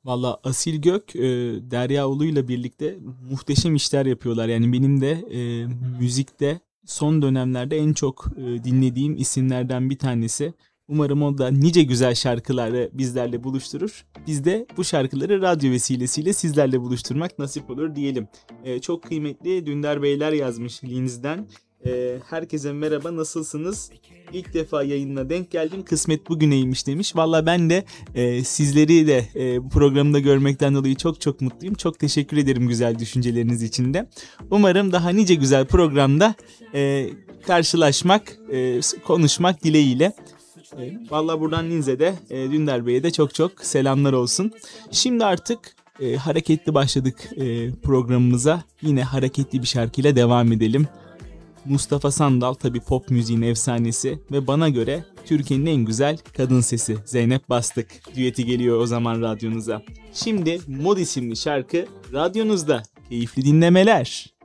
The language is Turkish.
Valla Asil Gök, Derya Ulu'yla birlikte muhteşem işler yapıyorlar. Yani benim de müzikte son dönemlerde en çok dinlediğim isimlerden bir tanesi. Umarım o da nice güzel şarkıları bizlerle buluşturur. Biz de bu şarkıları radyo vesilesiyle sizlerle buluşturmak nasip olur diyelim. Çok kıymetli Dündar Beyler yazmış Linz'den. Herkese merhaba, nasılsınız? İlk defa yayınına denk geldim. Kısmet bugüneymiş demiş. Valla ben de sizleri de bu programda görmekten dolayı çok çok mutluyum. Çok teşekkür ederim güzel düşünceleriniz için de. Umarım daha nice güzel programda karşılaşmak, konuşmak dileğiyle. Valla buradan Linze'de, Dündar Bey'e de çok çok selamlar olsun. Şimdi artık hareketli başladık programımıza. Yine hareketli bir şarkıyla devam edelim. Mustafa Sandal tabii pop müziğin efsanesi ve bana göre Türkiye'nin en güzel kadın sesi Zeynep Bastık düeti geliyor o zaman radyonuza. Şimdi Mod isimli şarkı radyonuzda. Keyifli dinlemeler.